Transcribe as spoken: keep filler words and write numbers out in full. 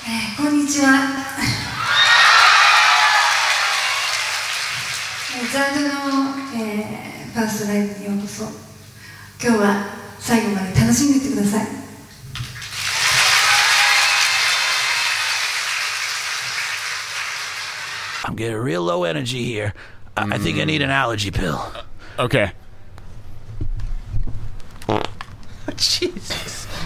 こんにちは。ザードの、えー、ファーストライブにようこそ。今日は最後まで楽しんでいってください。 I'm getting real low energy here. I, mm. I think I need an allergy pill. Okay. Jesus.